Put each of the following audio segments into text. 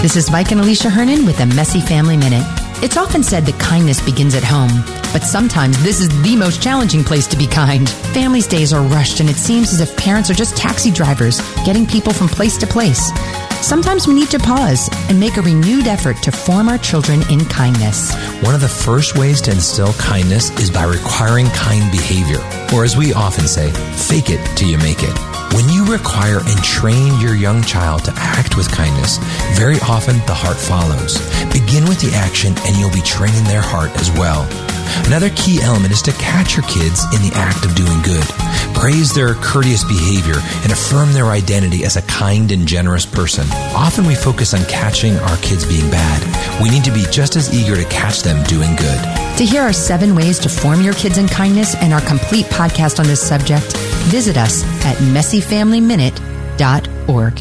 This is Mike and Alicia Hernan with a Messy Family Minute. It's often said that kindness begins at home, but sometimes this is the most challenging place to be kind. Families' days are rushed, and it seems as if parents are just taxi drivers, getting people from place to place. Sometimes we need to pause and make a renewed effort to form our children in kindness. One of the first ways to instill kindness is by requiring kind behavior, or as we often say, fake it till you make it. When you require and train your young child to act with kindness, very often the heart follows. Begin with the action and you'll be training their heart as well. Another key element is to catch your kids in the act of doing good. Praise their courteous behavior and affirm their identity as a kind and generous person. Often we focus on catching our kids being bad. We need to be just as eager to catch them doing good. To hear our 7 ways to form your kids in kindness and our complete podcast on this subject, visit us at messyfamilyminute.org.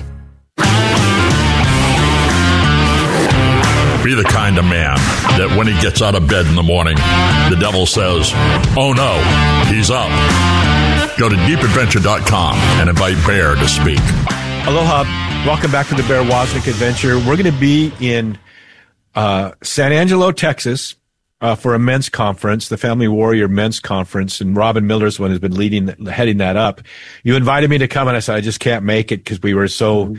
Be the kind of man that when he gets out of bed in the morning, the devil says, "Oh no, he's up." Go to deepadventure.com and invite Bear to speak. Aloha. Welcome back to the Bear Wozniak Adventure. We're going to be in San Angelo, Texas, for a men's conference, the Family Warrior Men's Conference, and Robin Miller's one has been heading that up. You invited me to come, and I said I just can't make it because we were so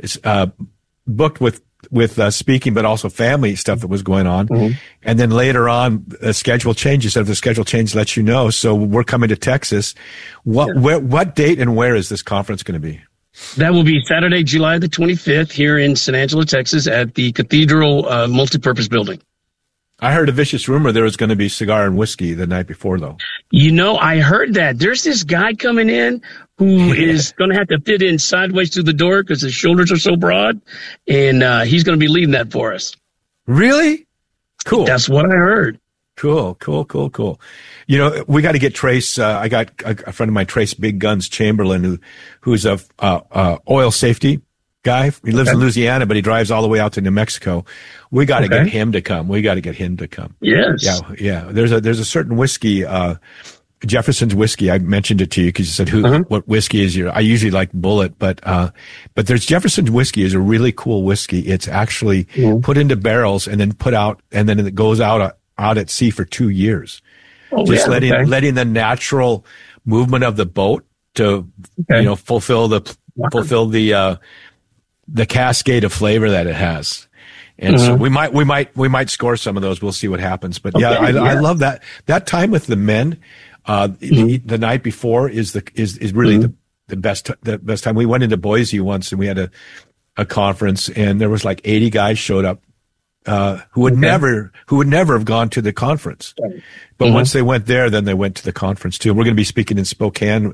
booked with speaking, but also family stuff that was going on. Mm-hmm. And then later on, the schedule changes. If the schedule change, let you know. So we're coming to Texas. What date and where is this conference going to be? That will be Saturday, July the 25th here in San Angelo, Texas at the Cathedral Multipurpose Building. I heard a vicious rumor there was going to be cigar and whiskey the night before, though. You know, I heard that. There's this guy coming in who is going to have to fit in sideways through the door because his shoulders are so broad, and he's going to be leading that for us. Really? Cool. That's what I heard. Cool. You know, we got to get Trace. I got a friend of mine, Trace Big Guns Chamberlain, who's a oil safety guy. He lives in Louisiana, but he drives all the way out to New Mexico. We got to get him to come. Yes. Yeah. There's a certain whiskey, Jefferson's whiskey. I mentioned it to you because you said what whiskey is your. I usually like Bullet, but there's Jefferson's whiskey is a really cool whiskey. It's actually put into barrels and then put out, and then it goes out at sea for 2 years. Letting the natural movement of the boat to fulfill the cascade of flavor that it has. And so we might score some of those. We'll see what happens. But I love that time with the men. The night before is really the best time. We went into Boise once and we had a conference and there was like 80 guys showed up, who would never have gone to the conference. But once they went there, then they went to the conference too. We're going to be speaking in Spokane,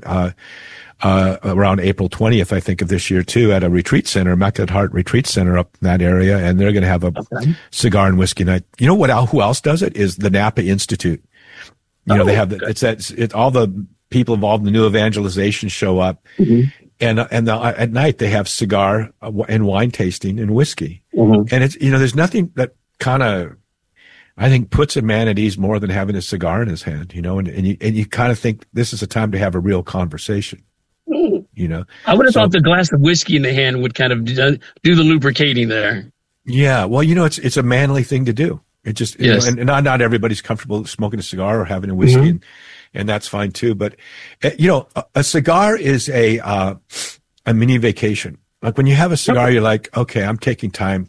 around April 20th, I think, of this year too, at a retreat center, Immaculate Heart Retreat Center up in that area, and they're going to have a cigar and whiskey night. You know who else does it? Is the Napa Institute. They have all the people involved in the new evangelization show up, and at night they have cigar and wine tasting and whiskey, and it's there's nothing that kind of I think puts a man at ease more than having a cigar in his hand, and you kind of think this is a time to have a real conversation. I would have thought the glass of whiskey in the hand would kind of do the lubricating there. Yeah, well, it's a manly thing to do. It just, and not everybody's comfortable smoking a cigar or having a whiskey, and that's fine too. But a cigar is a mini vacation. Like when you have a cigar, you're like, okay, I'm taking time,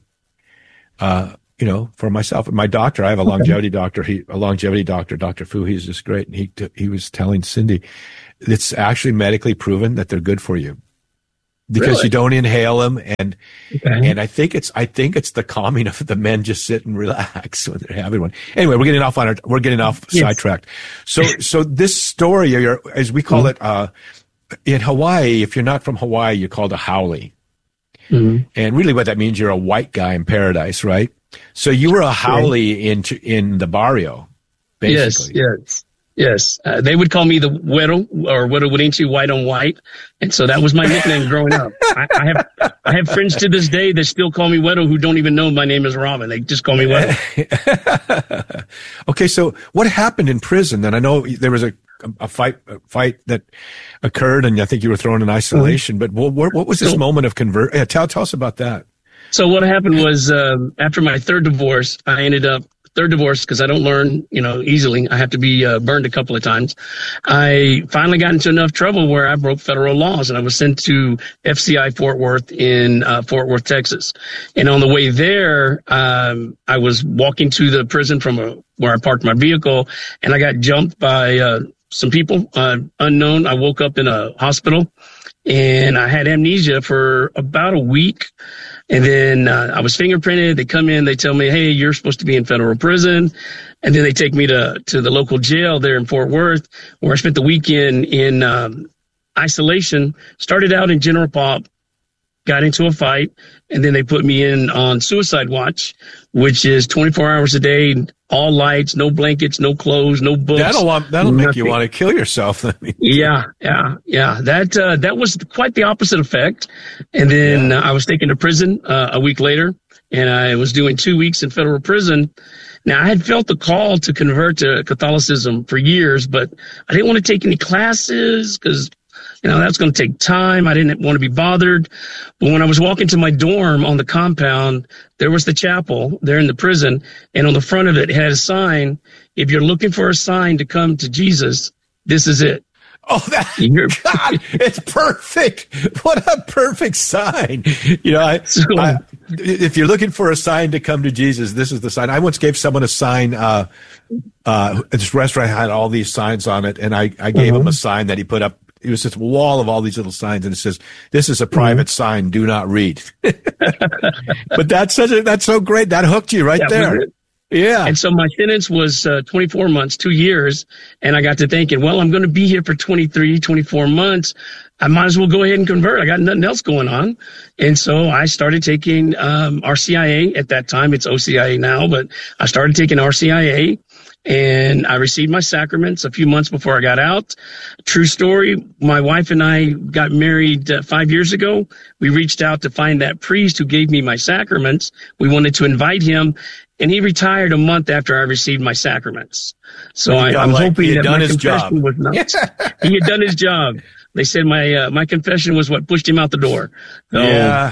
for myself. My doctor, I have a longevity doctor. Dr. Fu. He's just great, and he was telling Cindy, it's actually medically proven that they're good for you because you don't inhale them, and I think it's the calming of the men just sit and relax when they're having one. Anyway, we're getting off sidetracked. So this story, as we call it in Hawaii, if you're not from Hawaii, you're called a haole, and really what that means, you're a white guy in paradise, right? So you were a haole in the barrio, basically. Yes. They would call me the Güero or Güero Gurinchi, white on white. And so that was my nickname growing up. I have friends to this day that still call me Güero who don't even know my name is Robin. They just call me Güero. Okay. So what happened in prison? Then I know there was a fight that occurred and I think you were thrown in isolation, but what was this moment of convert? Tell us about that. So what happened was after my third divorce, because I don't learn, easily. I have to be burned a couple of times. I finally got into enough trouble where I broke federal laws, and I was sent to FCI Fort Worth in Fort Worth, Texas. And on the way there, I was walking to the prison from where I parked my vehicle, and I got jumped by some people unknown. I woke up in a hospital, and I had amnesia for about a week. And then I was fingerprinted. They come in, they tell me, hey, you're supposed to be in federal prison. And then they take me to the local jail there in Fort Worth, where I spent the weekend in isolation. Started out in general pop, got into a fight, and then they put me in on suicide watch, which is 24 hours a day, all lights, no blankets, no clothes, no books. That'll make you want to kill yourself. Yeah. That was quite the opposite effect. And then I was taken to prison a week later, and I was doing 2 weeks in federal prison. Now, I had felt the call to convert to Catholicism for years, but I didn't want to take any classes because that's going to take time. I didn't want to be bothered. But when I was walking to my dorm on the compound, there was the chapel there in the prison. And on the front of it had a sign. If you're looking for a sign to come to Jesus, this is it. Oh, God, it's perfect. What a perfect sign. If you're looking for a sign to come to Jesus, this is the sign. I once gave someone a sign. This restaurant had all these signs on it, and I gave him a sign that he put up. It was this wall of all these little signs, and it says, "This is a private sign. Do not read." But that's so great. That hooked you right there. Yeah. And so my sentence was 24 months, 2 years. And I got to thinking, well, I'm going to be here for 23, 24 months. I might as well go ahead and convert. I got nothing else going on. And so I started taking RCIA at that time. It's OCIA now, but I started taking RCIA. And I received my sacraments a few months before I got out. True story. My wife and I got married 5 years ago. We reached out to find that priest who gave me my sacraments. We wanted to invite him, and he retired a month after I received my sacraments. So I'm hoping that my confession was not. He had done his job. They said my confession was what pushed him out the door. So yeah.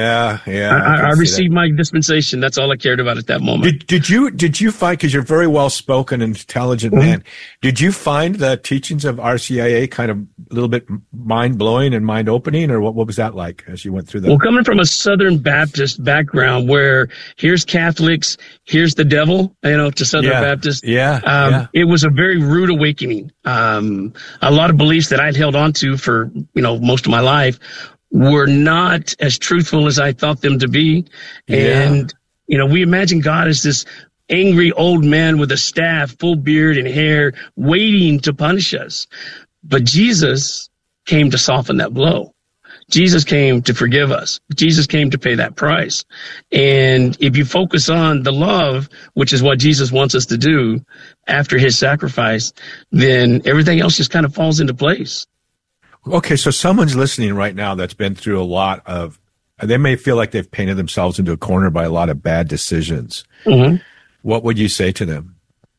I received my dispensation. That's all I cared about at that moment. Did you find, because you're a very well spoken and intelligent man, did you find the teachings of RCIA kind of a little bit mind blowing and mind opening, or what was that like as you went through that? Well, coming from a Southern Baptist background where here's Catholics, here's the devil, to Southern Baptist. It was a very rude awakening. A lot of beliefs that I'd held on to for, most of my life were not as truthful as I thought them to be. And, we imagine God as this angry old man with a staff, full beard and hair, waiting to punish us. But Jesus came to soften that blow. Jesus came to forgive us. Jesus came to pay that price. And if you focus on the love, which is what Jesus wants us to do after his sacrifice, then everything else just kind of falls into place. Okay, so someone's listening right now that's been through a lot of, they may feel like they've painted themselves into a corner by a lot of bad decisions. Mm-hmm. What would you say to them?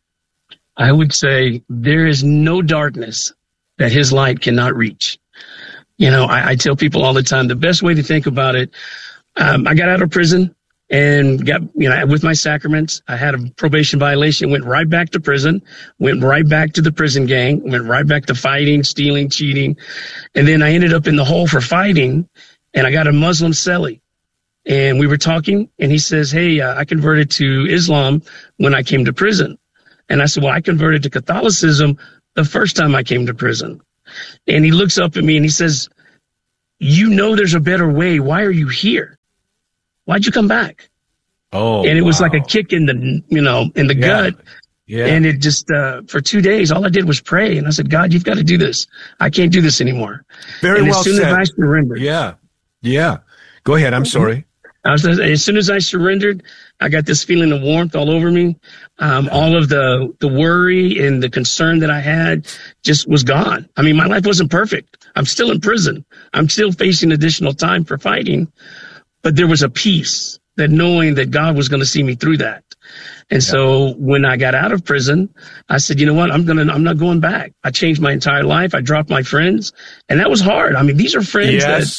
I would say there is no darkness that his light cannot reach. I tell people all the time, the best way to think about it, I got out of prison and got, with my sacraments. I had a probation violation, went right back to prison, went right back to the prison gang, went right back to fighting, stealing, cheating. And then I ended up in the hole for fighting, and I got a Muslim cellie. And we were talking, and he says, hey, I converted to Islam when I came to prison. And I said, well, I converted to Catholicism the first time I came to prison. And he looks up at me and he says, there's a better way. Why are you here? Why'd you come back? Oh, and it was like a kick in the gut. Yeah. And it just, for 2 days, all I did was pray. And I said, God, you've got to do this. I can't do this anymore. Very well said. As soon as I surrendered. Yeah. Go ahead. I'm sorry. As soon as I surrendered, I got this feeling of warmth all over me. All of the worry and the concern that I had just was gone. I mean, my life wasn't perfect. I'm still in prison. I'm still facing additional time for fighting. But there was a peace that knowing that God was going to see me through that. And so when I got out of prison, I said, you know what? I'm not going back. I changed my entire life. I dropped my friends, and that was hard. I mean, these are friends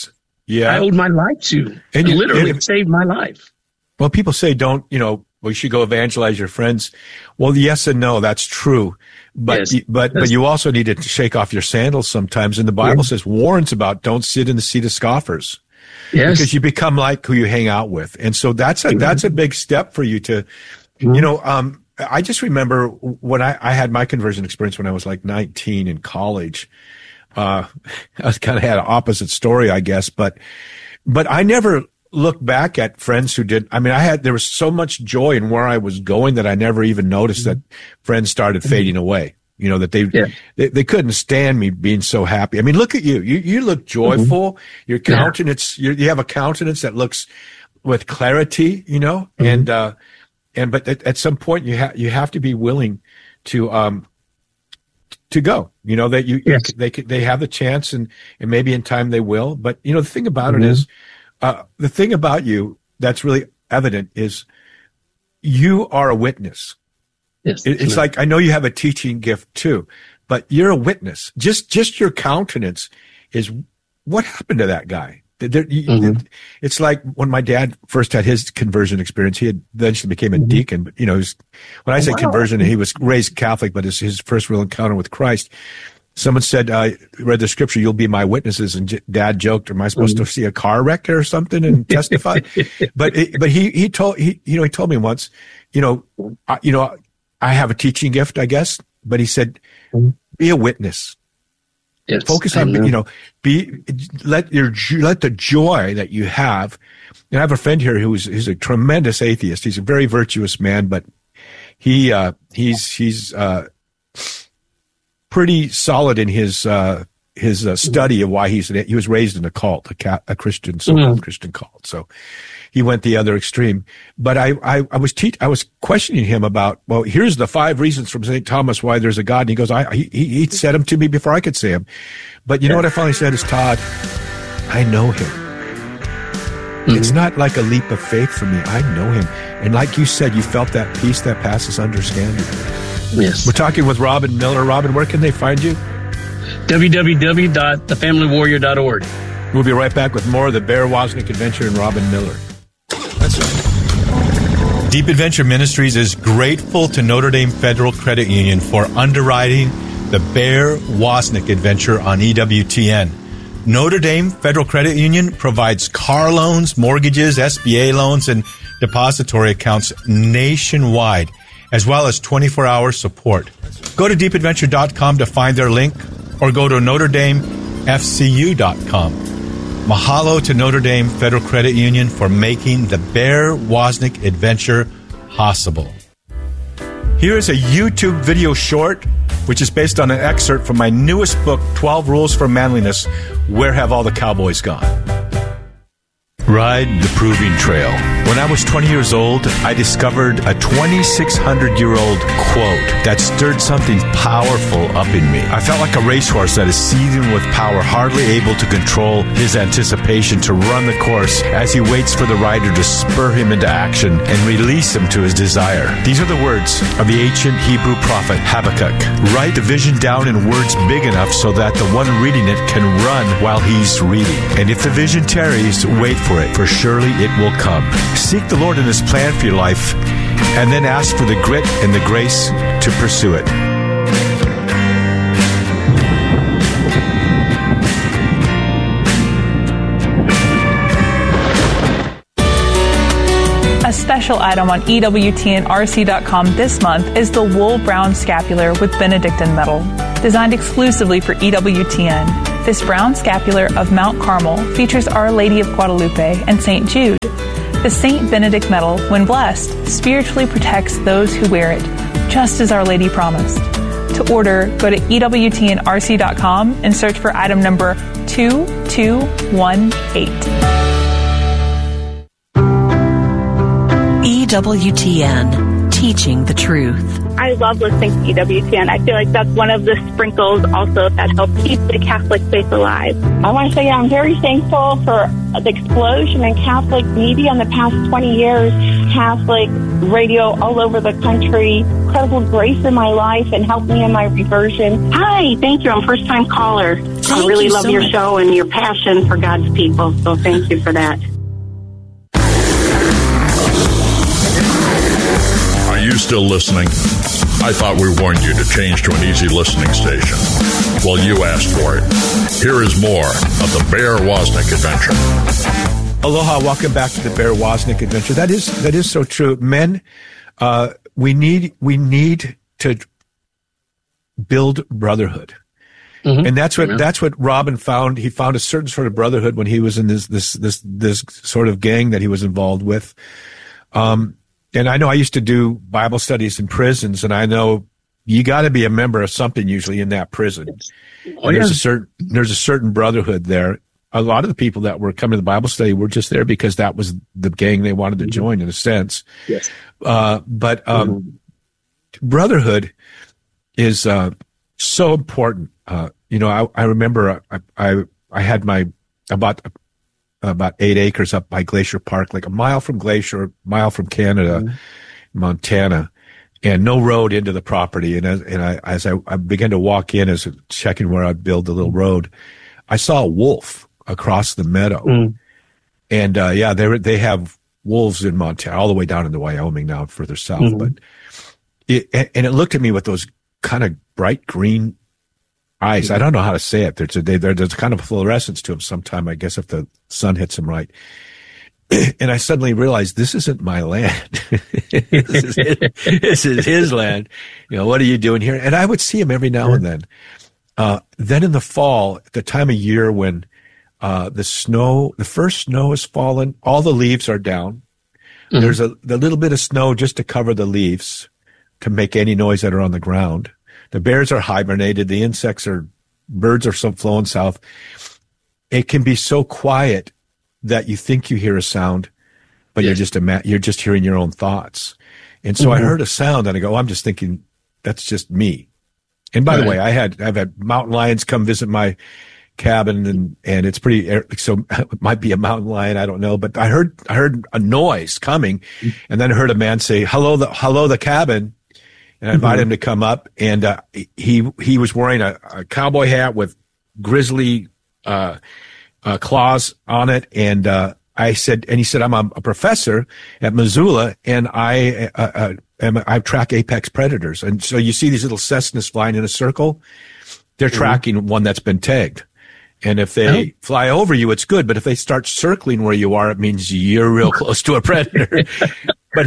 I owed my life to. And literally saved my life. Well, people say we should go evangelize your friends. Well, yes and no, that's true. But but you also need to shake off your sandals sometimes. And the Bible says, warns about don't sit in the seat of scoffers. Yes. Because you become like who you hang out with. And so that's a big step for you to, I just remember when I had my conversion experience when I was like 19 in college. I was kind of had an opposite story, I guess, but I never looked back at friends who did. I mean, there was so much joy in where I was going that I never even noticed that friends started fading away. That they couldn't stand me being so happy. I mean, look at you. You look joyful. Your countenance, you have a countenance that looks with clarity, but at some point you have to be willing to go, that they have the chance and maybe in time they will. But, the thing about it is, the thing about you that's really evident is you are a witness. Yes, it's like, I know you have a teaching gift too, but you're a witness. Just your countenance is what happened to that guy. It's like when my dad first had his conversion experience, he had eventually became a deacon, but when I say conversion, he was raised Catholic, but his first real encounter with Christ. Someone said, read the scripture, you'll be my witnesses. And Dad joked, am I supposed to see a car wreck or something and testify? But he told me once, I have a teaching gift, I guess, but he said, be a witness. Yes, focus on, let the joy that you have. And I have a friend here who's a tremendous atheist. He's a very virtuous man, but he's pretty solid in his study of why he was raised in a cult, a Christian, so-called Christian cult. So he went the other extreme. But I was questioning him about, well, here's the 5 reasons from St. Thomas why there's a God. And he goes, he said them to me before I could say them. But you know what I finally said is, Todd, I know him. It's not like a leap of faith for me. I know him. And like you said, you felt that peace that passes understanding. Yes. We're talking with Robin Miller. Robin, where can they find you? www.thefamilywarrior.org. We'll be right back with more of the Bear Wozniak Adventure and Robin Miller. That's right. Deep Adventure Ministries is grateful to Notre Dame Federal Credit Union for underwriting the Bear Wozniak Adventure on EWTN. Notre Dame Federal Credit Union provides car loans, mortgages, SBA loans, and depository accounts nationwide, as well as 24-hour support. Go to deepadventure.com to find their link, or go to NotreDameFCU.com. Mahalo to Notre Dame Federal Credit Union for making the Bear Wozniak Adventure possible. Here is a YouTube video short, which is based on an excerpt from my newest book, 12 Rules for Manliness, Where Have All the Cowboys Gone? Ride the Proving Trail. When I was 20 years old, I discovered a 2,600-year-old quote that stirred something powerful up in me. I felt like a racehorse that is seething with power, hardly able to control his anticipation to run the course as he waits for the rider to spur him into action and release him to his desire. These are the words of the ancient Hebrew prophet Habakkuk. Write the vision down in words big enough so that the one reading it can run while he's reading. And if the vision tarries, wait for it, for surely it will come. Seek the Lord in His plan for your life, and then ask for the grit and the grace to pursue it. A special item on EWTNRC.com this month is the Wool Brown Scapular with Benedictine metal, designed exclusively for EWTN. This brown scapular of Mount Carmel features Our Lady of Guadalupe and St. Jude. The St. Benedict medal, when blessed, spiritually protects those who wear it, just as Our Lady promised. To order, go to EWTNRC.com and search for item number 2218. EWTN, teaching the truth. I love listening to EWTN. I feel like that's one of the sprinkles also that help keep the Catholic faith alive. I want to say I'm very thankful for the explosion in Catholic media in the past 20 years. Catholic radio all over the country. Incredible grace in my life and helped me in my reversion. Hi, thank you. I'm a first-time caller. I really love your show and your passion for God's people. So thank you for that. Are you still listening? I thought we warned you to change to an easy listening station. Well, you asked for it. Here is more of the Bear Wozniak Adventure. Aloha, welcome back to the Bear Wozniak Adventure. That is so true. Men, we need to build brotherhood. Mm-hmm. And that's what Robin found. He found a certain sort of brotherhood when he was in this sort of gang that he was involved with. And I know I used to do Bible studies in prisons, and I know you got to be a member of something usually in that prison. There's a certain brotherhood there. A lot of the people that were coming to the Bible study were just there because that was the gang they wanted to join, in a sense. Yes. But brotherhood is so important. I remember I had about 8 acres up by Glacier Park, like a mile from Glacier, a mile from Canada, Montana, and no road into the property. And as I began to walk in, as checking where I'd build the little road, I saw a wolf across the meadow. And they have wolves in Montana, all the way down into Wyoming now, further south. But it looked at me with those kind of bright green eyes. I don't know how to say it. There's kind of fluorescence to them sometime, I guess, if the sun hits them right. And I suddenly realized this isn't my land. This is his land. What are you doing here? And I would see him every now and then. Then in the fall, at the time of year when the first snow has fallen, all the leaves are down. There's the little bit of snow just to cover the leaves to make any noise that are on the ground. The bears are hibernated. The birds are flowing south. It can be so quiet that you think you hear a sound, but you're just hearing your own thoughts. And so I heard a sound and I go, I'm just thinking that's just me. And by the way, I've had mountain lions come visit my cabin and it's so it might be a mountain lion. I don't know, but I heard a noise coming and then I heard a man say, hello, the cabin. And I invited him to come up, and he was wearing a cowboy hat with grizzly claws on it. And he said, I'm a professor at Missoula, and I track apex predators. And so you see these little Cessnas flying in a circle. They're tracking one that's been tagged. And if they fly over you, it's good. But if they start circling where you are, it means you're real close to a predator. But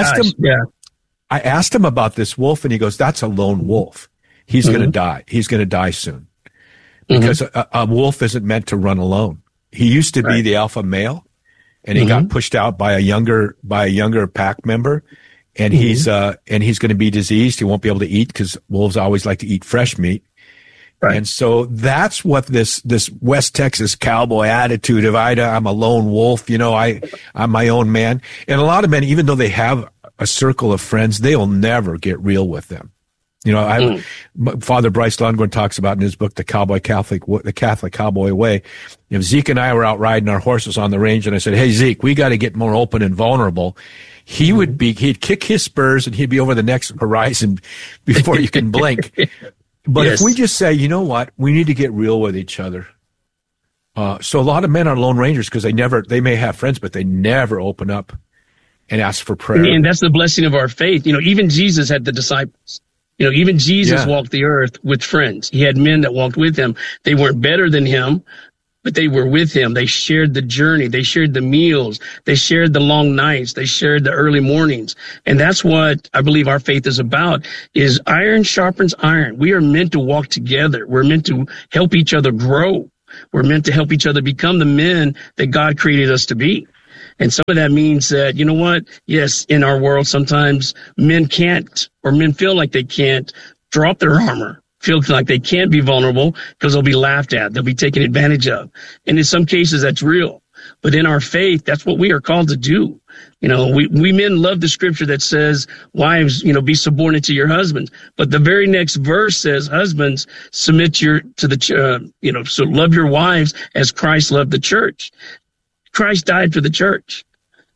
I asked him about this wolf, and he goes, that's a lone wolf. He's going to die. He's going to die soon because a wolf isn't meant to run alone. He used to be the alpha male, and he got pushed out by a younger pack member, and he's going to be diseased. He won't be able to eat because wolves always like to eat fresh meat. Right. And so that's what this West Texas cowboy attitude of I'm a lone wolf, I'm my own man. And a lot of men, even though they have a circle of friends, they'll never get real with them. Father Bryce Lundgren talks about in his book, The Catholic Cowboy Way. If Zeke and I were out riding our horses on the range and I said, hey, Zeke, we got to get more open and vulnerable. He'd kick his spurs and he'd be over the next horizon before you can blink. But if we just say, you know what, we need to get real with each other. So a lot of men are lone rangers because they may have friends, but they never open up and ask for prayer. And that's the blessing of our faith. Even Jesus had the disciples. Even Jesus walked the earth with friends. He had men that walked with him. They weren't better than him, but they were with him. They shared the journey. They shared the meals. They shared the long nights. They shared the early mornings. And that's what I believe our faith is about, is iron sharpens iron. We are meant to walk together. We're meant to help each other grow. We're meant to help each other become the men that God created us to be. And some of that means that, yes, in our world, sometimes men can't, or men feel like they can't drop their armor, feel like they can't be vulnerable because they'll be laughed at. They'll be taken advantage of. And in some cases, that's real. But in our faith, that's what we are called to do. We men love the scripture that says, wives, be subordinate to your husbands. But the very next verse says, husbands, submit to the, so love your wives as Christ loved the church. Christ died for the church.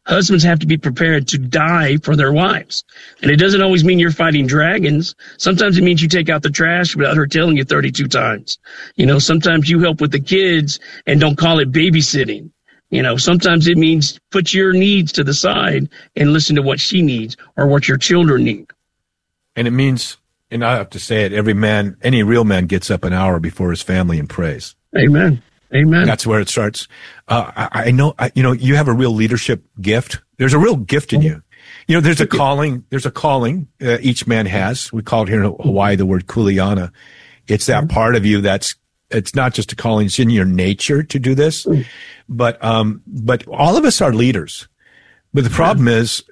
Husbands have to be prepared to die for their wives. And it doesn't always mean you're fighting dragons. Sometimes it means you take out the trash without her telling you 32 times. Sometimes you help with the kids and don't call it babysitting. Sometimes it means put your needs to the side and listen to what she needs or what your children need. And it means, and I have to say it, any real man gets up an hour before his family and prays. Amen. Amen. That's where it starts. I know, you have a real leadership gift. There's a real gift in you. There's a calling. There's a calling each man has. We call it here in Hawaii the word kuleana. It's that part of you it's not just a calling. It's in your nature to do this. But all of us are leaders. But the problem is,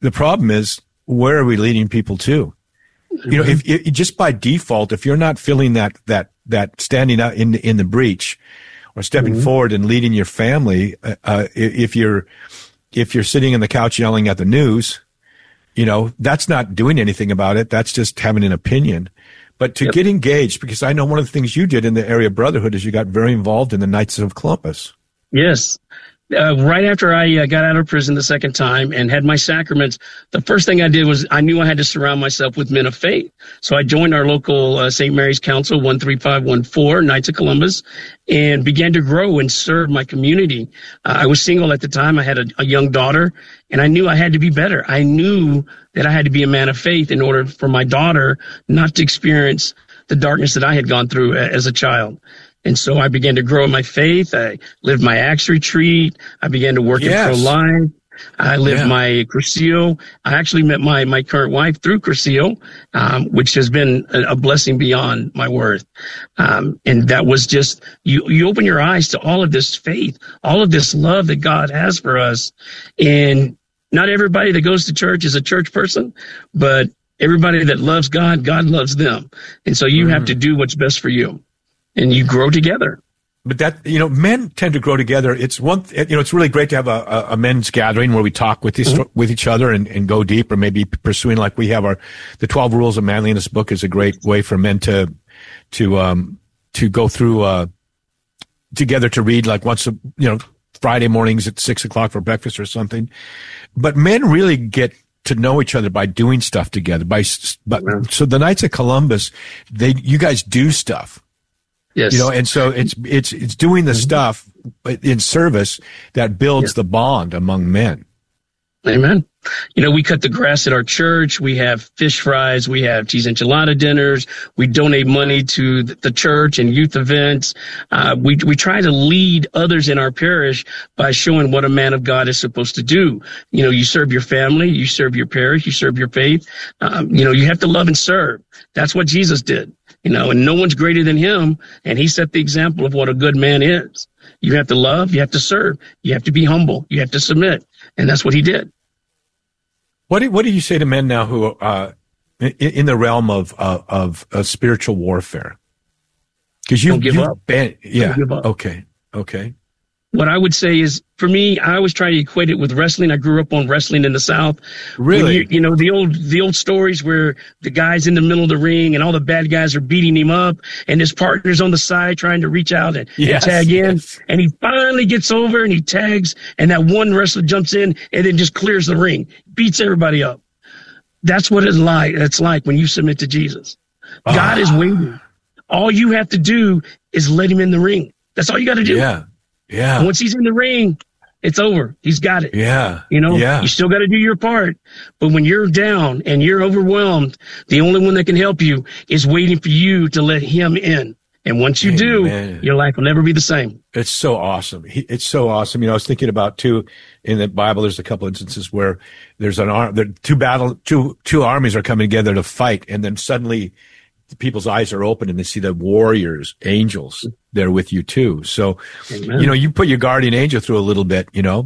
where are we leading people to? If just by default, if you're not feeling that standing out in the breach, or stepping forward and leading your family, if you're sitting on the couch yelling at the news, that's not doing anything about it. That's just having an opinion. But to get engaged, because I know one of the things you did in the area of brotherhood is you got very involved in the Knights of Columbus. Yes. Right after I got out of prison the second time and had my sacraments, the first thing I did was I knew I had to surround myself with men of faith. So I joined our local St. Mary's Council 13514, Knights of Columbus, and began to grow and serve my community. I was single at the time. I had a young daughter, and I knew I had to be better. I knew that I had to be a man of faith in order for my daughter not to experience the darkness that I had gone through as a child. And so I began to grow in my faith. I lived my Acts retreat. I began to work in pro-life. I lived my Cursillo. I actually met my current wife through Cursillo, which has been a blessing beyond my worth. And that was just, you open your eyes to all of this faith, all of this love that God has for us. And not everybody that goes to church is a church person, but everybody that loves God, God loves them. And so you have to do what's best for you. And you grow together. But that, men tend to grow together. It's it's really great to have a men's gathering where we talk with each other and go deep, or maybe pursuing, like we have the 12 Rules of Manliness book is a great way for men to go through, together to read, like once Friday mornings at 6:00 for breakfast or something. But men really get to know each other by doing stuff together. So the Knights of Columbus, you guys do stuff. Yes. And so it's doing the stuff in service that builds the bond among men. Amen. We cut the grass at our church. We have fish fries. We have cheese enchilada dinners. We donate money to the church and youth events. We try to lead others in our parish by showing what a man of God is supposed to do. You serve your family, you serve your parish, you serve your faith. You have to love and serve. That's what Jesus did. And no one's greater than him. And he set the example of what a good man is. You have to love, you have to serve, you have to be humble, you have to submit. And that's what he did. What do you say to men now who are in the realm of spiritual warfare? Because don't give up. Don't give up. Okay. What I would say is, for me, I always try to equate it with wrestling. I grew up on wrestling in the South. Really? The old stories where the guy's in the middle of the ring and all the bad guys are beating him up and his partner's on the side trying to reach out and tag in. Yes. And he finally gets over and he tags, and that one wrestler jumps in and then just clears the ring, beats everybody up. That's what it's like when you submit to Jesus. God is waiting. All you have to do is let him in the ring. That's all you got to do. Yeah. And once he's in the ring, it's over. He's got it. Yeah. You still got to do your part. But when you're down and you're overwhelmed, the only one that can help you is waiting for you to let him in. And once you do, your life will never be the same. It's so awesome. It's so awesome. I was thinking about too, in the Bible, there's a couple instances where there's two armies are coming together to fight, and then suddenly people's eyes are open and they see the warriors, angels there with you too. So, Amen. You put your guardian angel through a little bit,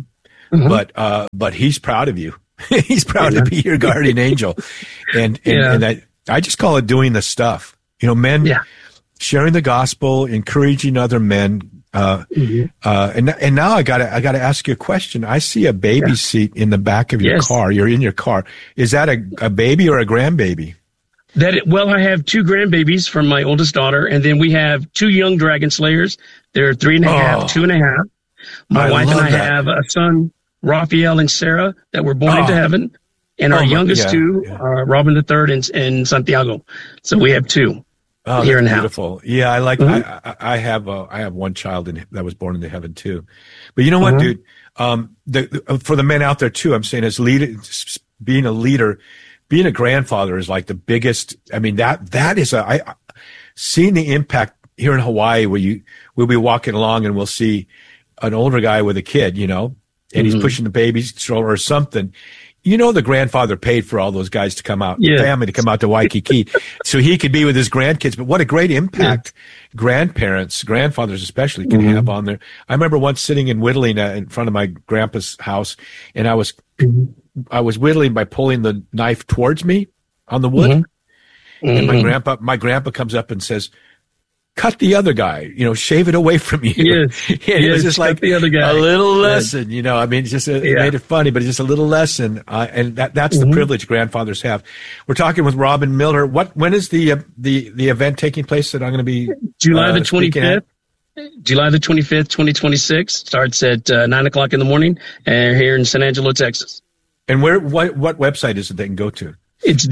but he's proud of you. He's proud to be your guardian angel. And I just call it doing the stuff, men sharing the gospel, encouraging other men. And now I gotta ask you a question. I see a baby seat in the back of your car. You're in your car. Is that a baby or a grandbaby? I have two grandbabies from my oldest daughter, and then we have two young dragon slayers. They're 3.5, 2.5. My wife and I have a son Raphael and Sarah that were born into heaven, and our youngest two are Robin III and Santiago. So we have two here in the house. Beautiful. Yeah, I like. I have one child that was born into heaven too. But you know what, dude? For the men out there too, I'm saying as being a leader, being a grandfather is like the biggest. I mean that is seeing the impact here in Hawaii where we'll be walking along and we'll see an older guy with a kid, and he's pushing the baby stroller or something. The grandfather paid for all those guys to come out, family to come out to Waikiki, so he could be with his grandkids. But what a great impact grandfathers especially, can have on there. I remember once sitting and whittling in front of my grandpa's house, and I was whittling by pulling the knife towards me on the wood. And my grandpa comes up and says, cut the other guy, shave it away from you. It was just like the other guy. A little lesson, I mean, it's just, it made it funny, but it's just a little lesson. And that's the privilege grandfathers have. We're talking with Robin Miller. When is the event taking place that I'm going to be July the 25th? July the 25th, 2026. Starts at 9:00 in the morning here in San Angelo, Texas. And what website is it they can go to? It's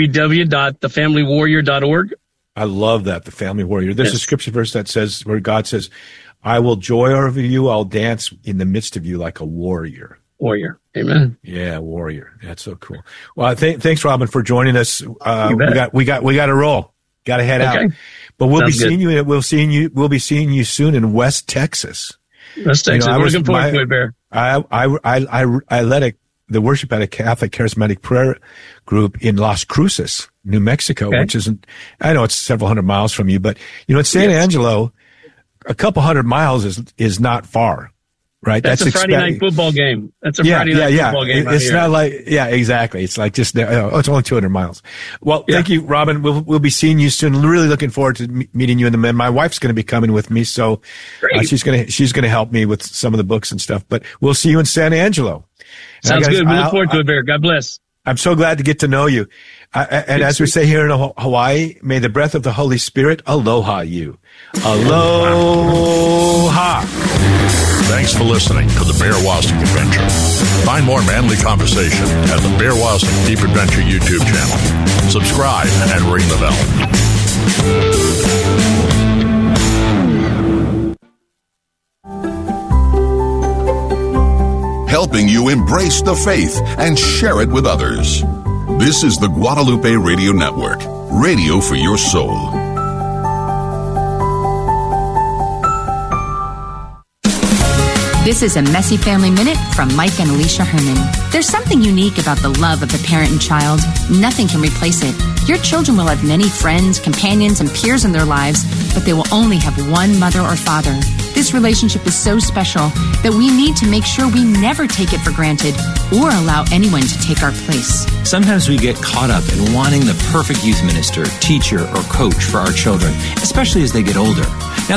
www.thefamilywarrior.org. I love that, the family warrior. There's a scripture verse that says, where God says, I will joy over you, I'll dance in the midst of you like a warrior. Warrior. Amen. Yeah, warrior. That's so cool. Well, thanks, Robin, for joining us. We got to roll. Got to head out. But we'll be seeing you. We'll be seeing you soon in West Texas. West Texas. We're looking forward to it, Bear. I led the worship at a Catholic charismatic prayer group in Las Cruces, New Mexico, which isn't, I know it's several hundred miles from you, but in San Angelo, a couple hundred miles is not far, right? That's a Friday night football game. That's a Friday night football game. It's not like, exactly. It's like just, it's only 200 miles. Well, thank you, Robin. We'll be seeing you soon. Really looking forward to meeting you and the men. My wife's going to be coming with me, so she's going to help me with some of the books and stuff, but we'll see you in San Angelo. Sounds good. We look forward to it, Bear. God bless. I'm so glad to get to know you. And as we say here in Hawaii, may the breath of the Holy Spirit aloha you. Aloha. Thanks for listening to the Bear Wozniak Adventure. Find more manly conversation at the Bear Wozniak Deep Adventure YouTube channel. Subscribe and ring the bell. Helping you embrace the faith and share it with others. This is the Guadalupe Radio Network, radio for your soul. This is a Messy Family Minute from Mike and Alicia Herman. There's something unique about the love of a parent and child. Nothing can replace it. Your children will have many friends, companions, and peers in their lives, but they will only have one mother or father. This relationship is so special that we need to make sure we never take it for granted or allow anyone to take our place. Sometimes we get caught up in wanting the perfect youth minister, teacher, or coach for our children, especially as they get older. Now,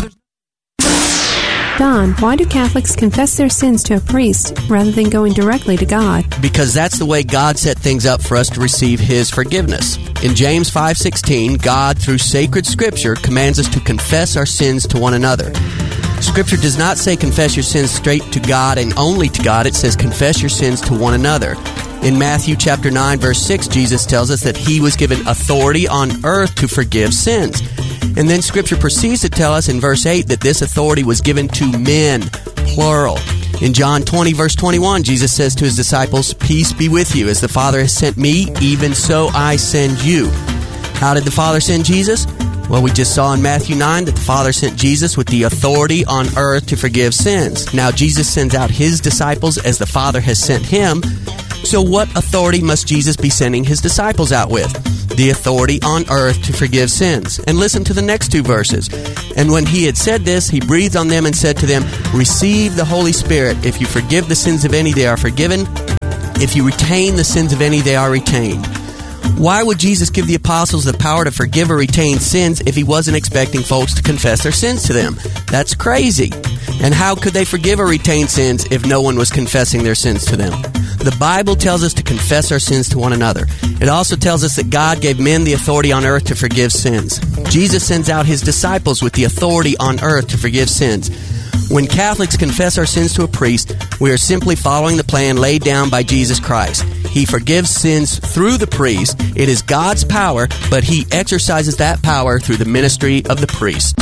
Don, why do Catholics confess their sins to a priest rather than going directly to God? Because that's the way God set things up for us to receive His forgiveness. In James 5:16, God, through sacred Scripture, commands us to confess our sins to one another. Scripture does not say confess your sins straight to God and only to God. It says confess your sins to one another. In Matthew chapter 9, verse 6, Jesus tells us that He was given authority on earth to forgive sins. And then Scripture proceeds to tell us in verse 8 that this authority was given to men, plural. In John 20, verse 21, Jesus says to His disciples, "Peace be with you. As the Father has sent me, even so I send you." How did the Father send Jesus? Well, we just saw in Matthew 9 that the Father sent Jesus with the authority on earth to forgive sins. Now, Jesus sends out His disciples as the Father has sent Him. So what authority must Jesus be sending His disciples out with? The authority on earth to forgive sins. And listen to the next two verses. And when He had said this, He breathed on them and said to them, "Receive the Holy Spirit. If you forgive the sins of any, they are forgiven. If you retain the sins of any, they are retained." Why would Jesus give the apostles the power to forgive or retain sins if He wasn't expecting folks to confess their sins to them? That's crazy. And how could they forgive or retain sins if no one was confessing their sins to them? The Bible tells us to confess our sins to one another. It also tells us that God gave men the authority on earth to forgive sins. Jesus sends out His disciples with the authority on earth to forgive sins. When Catholics confess our sins to a priest, we are simply following the plan laid down by Jesus Christ. He forgives sins through the priest. It is God's power, but He exercises that power through the ministry of the priest.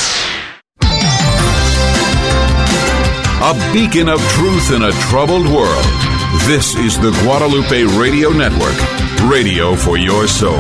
A beacon of truth in a troubled world. This is the Guadalupe Radio Network. Radio for your soul.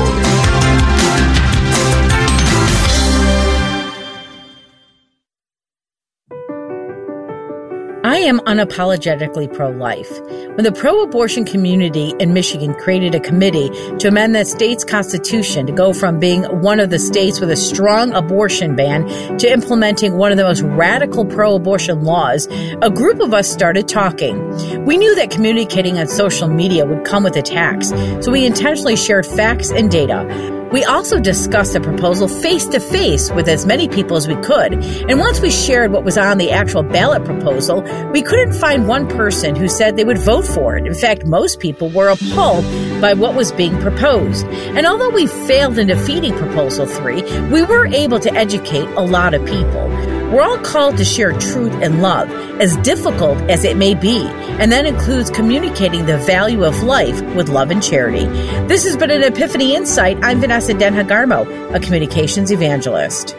I am unapologetically pro-life. When the pro-abortion community in Michigan created a committee to amend the state's constitution to go from being one of the states with a strong abortion ban to implementing one of the most radical pro-abortion laws, a group of us started talking. We knew that communicating on social media would come with attacks, so we intentionally shared facts and data. We also discussed the proposal face-to-face with as many people as we could, and once we shared what was on the actual ballot proposal, we couldn't find one person who said they would vote for it. In fact, most people were appalled by what was being proposed. And although we failed in defeating Proposal 3, we were able to educate a lot of people. We're all called to share truth and love, as difficult as it may be, and that includes communicating the value of life with love and charity. This has been an Epiphany Insight. I'm Vanessa Denha-Garmo, a communications evangelist.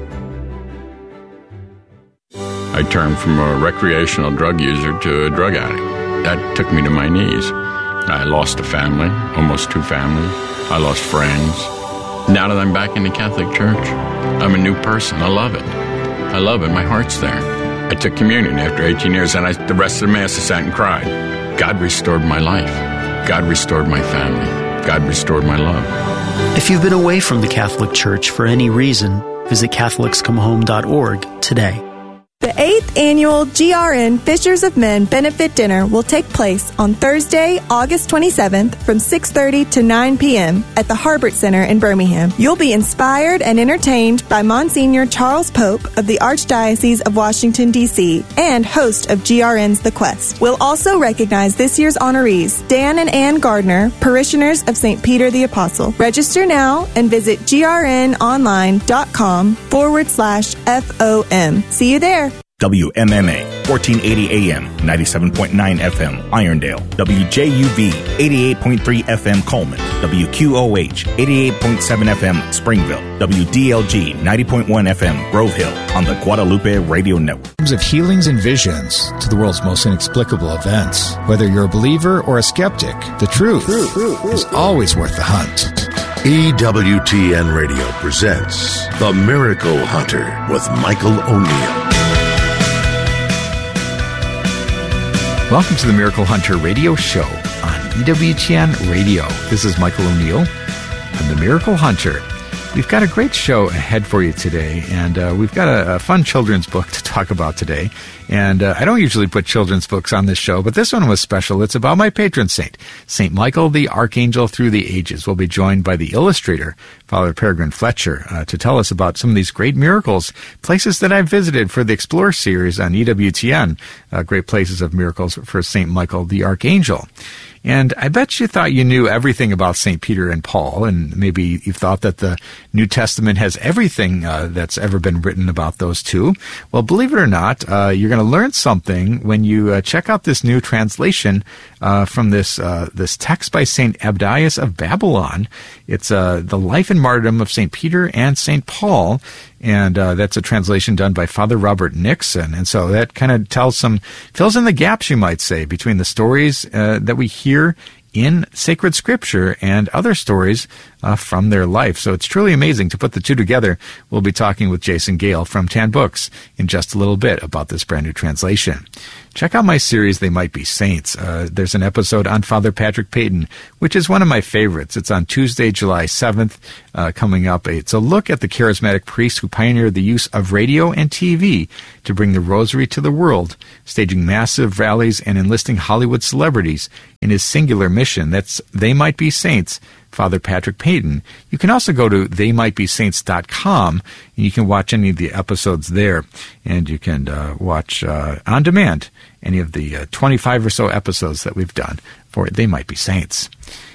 I turned from a recreational drug user to a drug addict. That took me to my knees. I lost a family, almost two families. I lost friends. Now that I'm back in the Catholic Church, I'm a new person. I love it. I love it. My heart's there. I took communion after 18 years, and the rest of the Mass I sat and cried. God restored my life. God restored my family. God restored my love. If you've been away from the Catholic Church for any reason, visit CatholicsComeHome.org today. The 8th annual GRN Fishers of Men Benefit Dinner will take place on Thursday, August 27th from 6:30 to 9 p.m. at the Harbert Center in Birmingham. You'll be inspired and entertained by Monsignor Charles Pope of the Archdiocese of Washington, D.C. and host of GRN's The Quest. We'll also recognize this year's honorees, Dan and Ann Gardner, parishioners of St. Peter the Apostle. Register now and visit grnonline.com/FOM. See you there. WMMA, 1480 AM, 97.9 FM, Irondale. WJUV, 88.3 FM, Coleman. WQOH, 88.7 FM, Springville. WDLG, 90.1 FM, Grove Hill, on the Guadalupe Radio Network. Of healings and visions to the world's most inexplicable events. Whether you're a believer or a skeptic, the truth is always worth the hunt. EWTN Radio presents The Miracle Hunter with Michael O'Neill. Welcome to the Miracle Hunter Radio Show on EWTN Radio. This is Michael O'Neill. I'm the Miracle Hunter. We've got a great show ahead for you today, and we've got a fun children's book to talk about today. And I don't usually put children's books on this show, but this one was special. It's about my patron saint, St. Michael the Archangel through the ages. We'll be joined by the illustrator, Father Peregrine Fletcher, to tell us about some of these great miracles, places that I've visited for the Explore series on EWTN, great places of miracles for St. Michael the Archangel. And I bet you thought you knew everything about St. Peter and Paul, and maybe you thought that the New Testament has everything that's ever been written about those two. Well, believe it or not, you're going to learn something when you check out this new translation from this text by St. Abdias of Babylon. It's the life and martyrdom of St. Peter and St. Paul, and that's a translation done by Father Robert Nixon. And so that kind of fills in the gaps, you might say, between the stories that we hear in sacred scripture and other stories from their life. So it's truly amazing to put the two together. We'll be talking with Jason Gale from Tan Books in just a little bit about this brand new translation. Check out my series, They Might Be Saints. There's an episode on Father Patrick Peyton, which is one of my favorites. It's on Tuesday, July 7th, coming up. It's a look at the charismatic priest who pioneered the use of radio and TV to bring the rosary to the world, staging massive rallies and enlisting Hollywood celebrities in his singular mission. That's They Might Be Saints, Father Patrick Peyton. You can also go to theymightbesaints.com, and you can watch any of the episodes there, and you can watch on demand any of the 25 or so episodes that we've done for They Might Be Saints.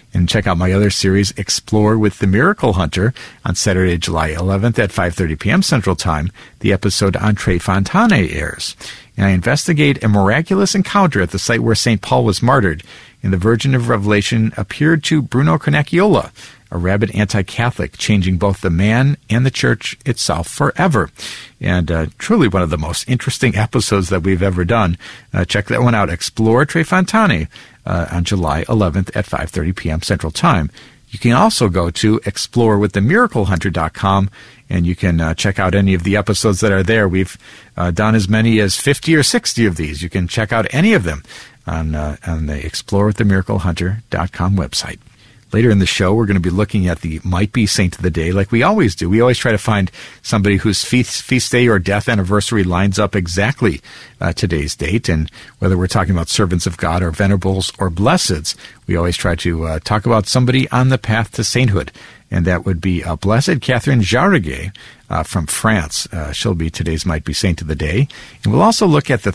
And check out my other series, Explore with the Miracle Hunter, on Saturday, July 11th at 5:30 p.m. Central Time. The episode on Tre Fontane airs. And I investigate a miraculous encounter at the site where St. Paul was martyred, and the Virgin of Revelation appeared to Bruno Carnacchiola, a rabid anti-Catholic, changing both the man and the church itself forever. And truly one of the most interesting episodes that we've ever done. Check that one out, Explore Tre Fontane, on July 11th at 5:30 p.m. Central Time. You can also go to explorewiththemiraclehunter.com, and you can check out any of the episodes that are there. We've done as many as 50 or 60 of these. You can check out any of them on the explorewiththemiraclehunter.com website. Later in the show, we're going to be looking at the Might Be Saint of the Day like we always do. We always try to find somebody whose feast day or death anniversary lines up exactly today's date. And whether we're talking about servants of God or venerables or blesseds, we always try to talk about somebody on the path to sainthood. And that would be Blessed Catherine Jaureguet from France. She'll be today's Might Be Saint of the Day. And we'll also look at the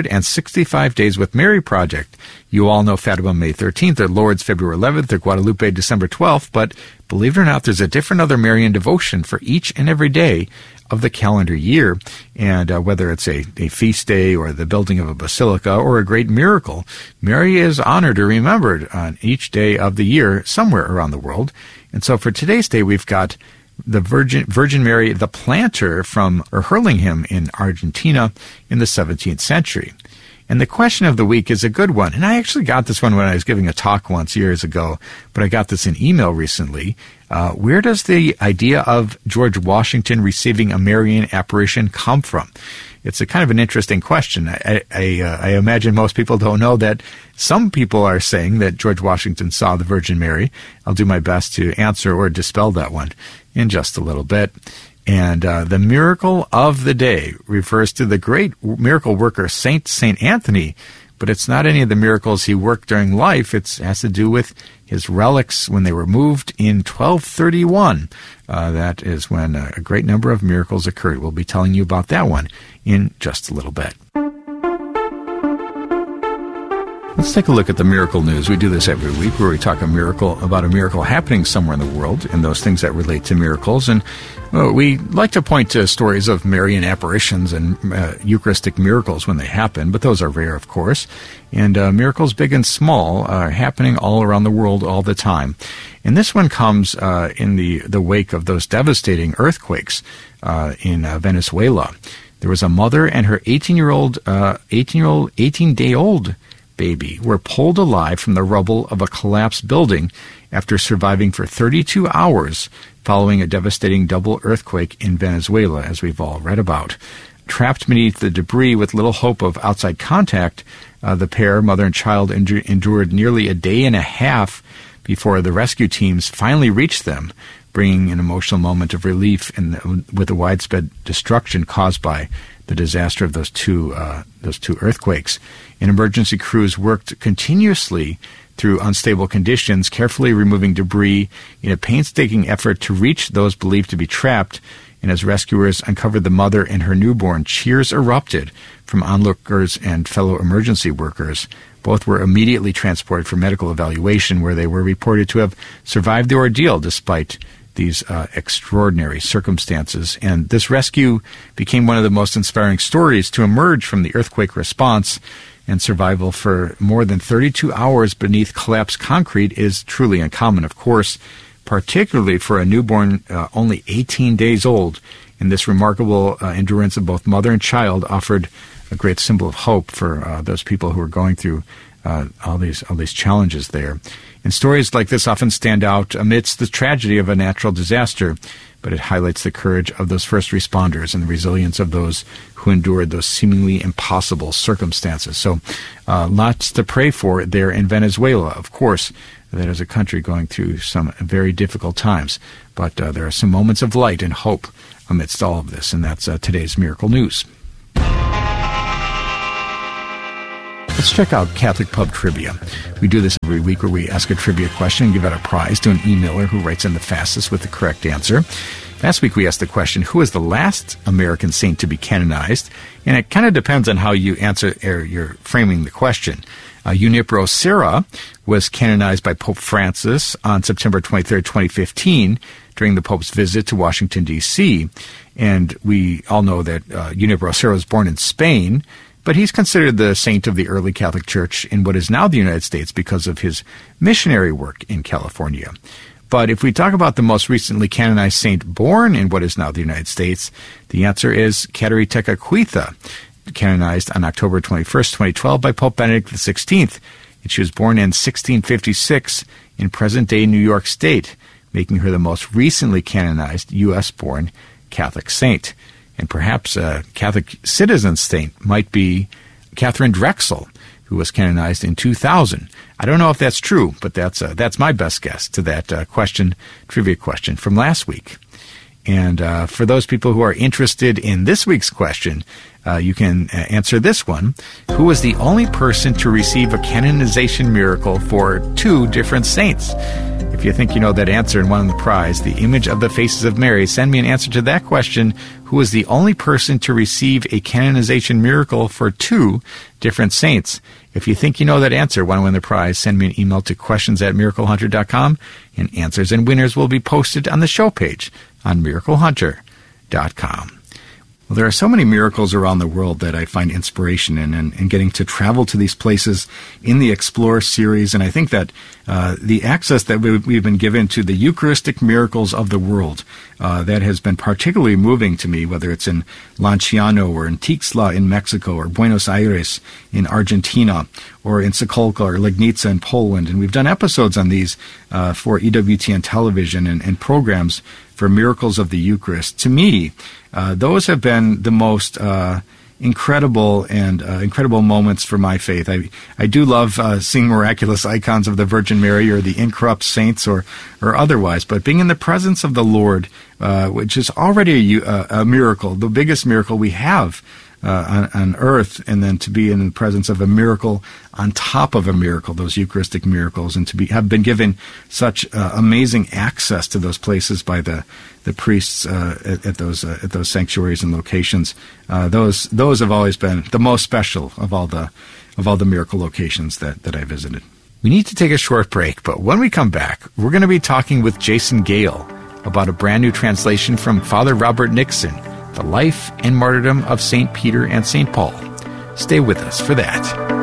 365 Days with Mary project. You all know Fatima May 13th, or Lourdes February 11th, or Guadalupe December 12th, but believe it or not, there's a different other Marian devotion for each and every day of the calendar year. And whether it's a feast day or the building of a basilica or a great miracle, Mary is honored or remembered on each day of the year somewhere around the world. And so for today's day, we've got the Virgin Mary, the planter from Hurlingham in Argentina in the 17th century. And the question of the week is a good one. And I actually got this one when I was giving a talk once years ago, but I got this in email recently. Where does the idea of George Washington receiving a Marian apparition come from? It's a kind of an interesting question. I imagine most people don't know that some people are saying that George Washington saw the Virgin Mary. I'll do my best to answer or dispel that one in just a little bit. And the miracle of the day refers to the great miracle worker, Saint Anthony, but it's not any of the miracles he worked during life. It has to do with his relics when they were moved in 1231. That is when a great number of miracles occurred. We'll be telling you about that one in just a little bit. Let's take a look at the miracle news. We do this every week where we talk about a miracle happening somewhere in the world and those things that relate to miracles. And we like to point to stories of Marian apparitions and Eucharistic miracles when they happen, but those are rare, of course. And miracles big and small are happening all around the world all the time. And this one comes in the wake of those devastating earthquakes in Venezuela. There was a mother and her 18-day-old baby were pulled alive from the rubble of a collapsed building after surviving for 32 hours following a devastating double earthquake in Venezuela, as we've all read about. Trapped beneath the debris with little hope of outside contact, the pair, mother and child, endured nearly a day and a half before the rescue teams finally reached them, bringing an emotional moment of relief with the widespread destruction caused by the disaster of those two earthquakes. And emergency crews worked continuously through unstable conditions, carefully removing debris in a painstaking effort to reach those believed to be trapped. And as rescuers uncovered the mother and her newborn, cheers erupted from onlookers and fellow emergency workers. Both were immediately transported for medical evaluation, where they were reported to have survived the ordeal despite these extraordinary circumstances. And this rescue became one of the most inspiring stories to emerge from the earthquake response. And survival for more than 32 hours beneath collapsed concrete is truly uncommon, of course, particularly for a newborn only 18 days old. And this remarkable endurance of both mother and child offered a great symbol of hope for those people who are going through all these challenges there. And stories like this often stand out amidst the tragedy of a natural disaster, but it highlights the courage of those first responders and the resilience of those who endured those seemingly impossible circumstances. So lots to pray for there in Venezuela, of course. That is a country going through some very difficult times, but there are some moments of light and hope amidst all of this, and that's today's Miracle News. Let's check out Catholic Pub Trivia. We do this every week where we ask a trivia question and give out a prize to an emailer who writes in the fastest with the correct answer. Last week we asked the question, who is the last American saint to be canonized? And it kind of depends on how you answer, or you're framing the question. Junipero Serra was canonized by Pope Francis on September 23, 2015, during the Pope's visit to Washington, D.C. And we all know that Junipero Serra was born in Spain, but he's considered the saint of the early Catholic Church in what is now the United States because of his missionary work in California. But if we talk about the most recently canonized saint born in what is now the United States, the answer is Kateri Tekakwitha, canonized on October 21st, 2012 by Pope Benedict XVI. And she was born in 1656 in present-day New York State, making her the most recently canonized U.S.-born Catholic saint. And perhaps a Catholic citizen saint might be Catherine Drexel, who was canonized in 2000. I don't know if that's true, but that's my best guess to that trivia question from last week. And for those people who are interested in this week's question, you can answer this one. Who was the only person to receive a canonization miracle for two different saints? If you think you know that answer and won the prize, the image of the faces of Mary, send me an answer to that question. Who was the only person to receive a canonization miracle for two different saints? If you think you know that answer, want to win the prize, send me an email to questions@miraclehunter.com, and answers and winners will be posted on the show page on miraclehunter.com. Well, there are so many miracles around the world that I find inspiration in, and getting to travel to these places in the Explore series. And I think that the access that we've been given to the Eucharistic miracles of the world, that has been particularly moving to me, whether it's in Lanciano or in Tixla in Mexico or Buenos Aires in Argentina or in Sokolka or Legnica in Poland. And we've done episodes on these for EWTN television and programs for miracles of the Eucharist. To me, those have been the most incredible moments for my faith. I do love seeing miraculous icons of the Virgin Mary or the incorrupt saints or otherwise, but being in the presence of the Lord, which is already a miracle, the biggest miracle we have on earth, and then to be in the presence of a miracle on top of a miracle, those Eucharistic miracles, and to have been given such amazing access to those places by the priests at those sanctuaries and locations. Those have always been the most special of all the miracle locations that I visited. We need to take a short break, but when we come back, we're going to be talking with Jason Gale about a brand new translation from Father Robert Nixon, The Life and Martyrdom of St. Peter and St. Paul. Stay with us for that.